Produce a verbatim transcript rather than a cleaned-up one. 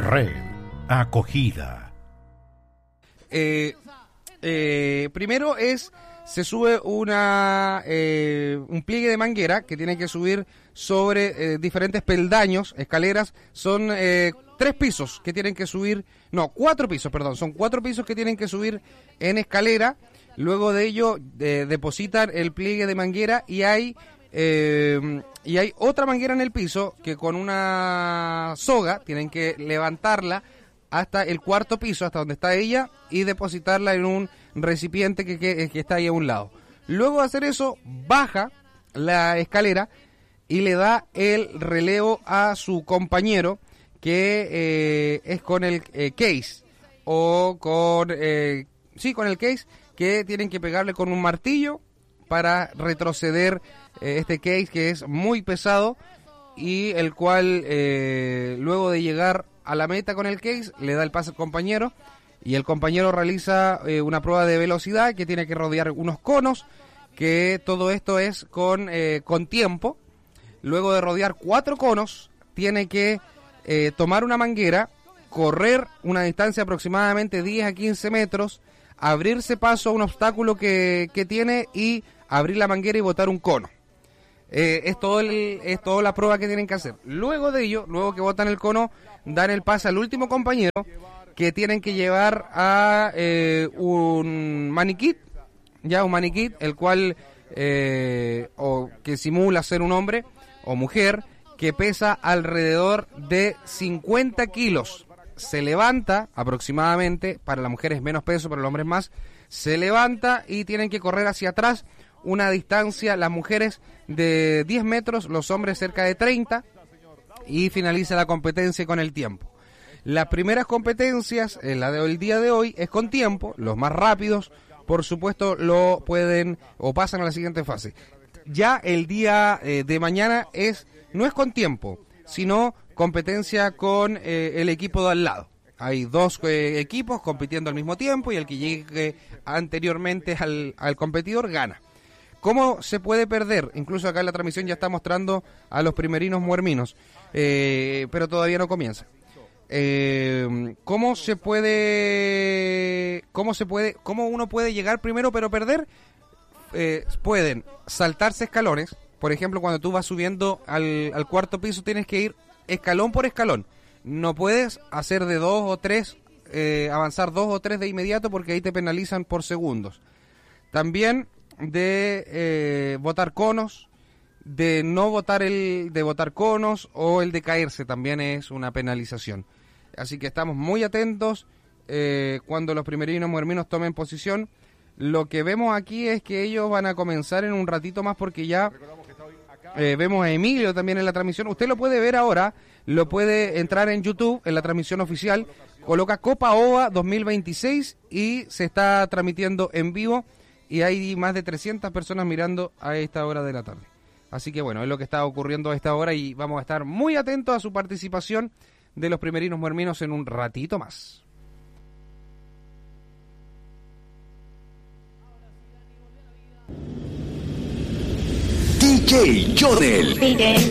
Red Acogida. Eh, eh, primero es, se sube una eh, un pliegue de manguera que tiene que subir sobre eh, diferentes peldaños, escaleras, son eh, tres pisos que tienen que subir, no, cuatro pisos, perdón, son cuatro pisos que tienen que subir en escalera. Luego de ello eh, depositan el pliegue de manguera y hay eh, y hay otra manguera en el piso que con una soga tienen que levantarla hasta el cuarto piso, hasta donde está ella, y depositarla en un recipiente que, que, que está ahí a un lado. Luego de hacer eso, baja la escalera y le da el relevo a su compañero, que eh, es con el eh, case, o con, eh, sí, con el case, que tienen que pegarle con un martillo para retroceder eh, este case, que es muy pesado, y el cual eh, luego de llegar a la meta con el case le da el pase al compañero, y el compañero realiza eh, una prueba de velocidad que tiene que rodear unos conos, que todo esto es con, eh, con tiempo. Luego de rodear cuatro conos tiene que eh, tomar una manguera, correr una distancia aproximadamente diez a quince metros, abrirse paso a un obstáculo que, que tiene y abrir la manguera y botar un cono. Eh, es todo el, es toda la prueba que tienen que hacer. Luego de ello, luego que botan el cono, dan el pase al último compañero, que tienen que llevar a eh, un maniquí, ya un maniquí, el cual eh, o que simula ser un hombre o mujer, que pesa alrededor de cincuenta kilos. Se levanta aproximadamente, para las mujeres menos peso, para los hombres más, se levanta y tienen que correr hacia atrás una distancia, las mujeres de diez metros, los hombres cerca de treinta, y finaliza la competencia con el tiempo. Las primeras competencias, en la del día de hoy, es con tiempo. Los más rápidos, por supuesto, lo pueden o pasan a la siguiente fase. Ya el día eh, de mañana es no es con tiempo, sino competencia con eh, el equipo de al lado. Hay dos eh, equipos compitiendo al mismo tiempo y el que llegue anteriormente al, al competidor gana. ¿Cómo se puede perder? Incluso acá en la transmisión ya está mostrando a los primerinos muerminos, eh, pero todavía no comienza. Eh, ¿Cómo se puede, cómo se puede, cómo uno puede llegar primero pero perder? Eh, pueden saltarse escalones. Por ejemplo, cuando tú vas subiendo al, al cuarto piso, tienes que ir escalón por escalón. No puedes hacer de dos o tres, eh, avanzar dos o tres de inmediato, porque ahí te penalizan por segundos. También de eh, botar conos, de no botar el de botar conos o el de caerse también es una penalización. Así que estamos muy atentos eh, cuando los primerinos muerminos tomen posición. Lo que vemos aquí es que ellos van a comenzar en un ratito más, porque ya eh, vemos a Emilio también en la transmisión. Usted lo puede ver ahora, lo puede entrar en YouTube, en la transmisión oficial, coloca Copa O V A dos mil veintiséis y se está transmitiendo en vivo. Y hay más de trescientas personas mirando a esta hora de la tarde. Así que bueno, es lo que está ocurriendo a esta hora y vamos a estar muy atentos a su participación de los primerinos muerminos en un ratito más. D J Yodel. D J